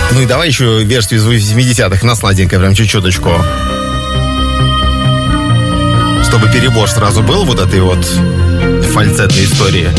Ну и давай еще версию из 80-х, на сладенькое, прям чуть-чуточку. Чтобы перебор сразу был вот этой вот фальцетной истории.